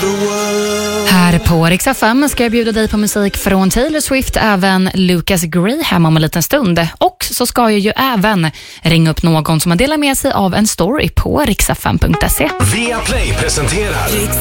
Här på Rix FM ska jag bjuda dig på musik från Taylor Swift, även Lucas Graham om en liten stund. Och så ska jag ju även ringa upp någon som har delat med sig av en story på rixfm.se. Via Play presenterar Rix